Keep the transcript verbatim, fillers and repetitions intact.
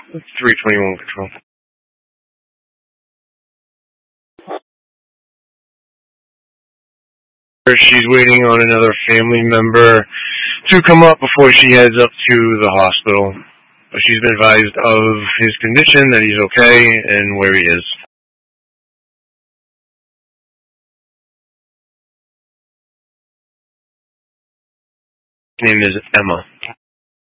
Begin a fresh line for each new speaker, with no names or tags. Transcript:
three twenty-one Control. She's waiting on another family member to come up before she heads up to the hospital. She's been advised of his condition, that he's okay, and where he is. Her name is Emma.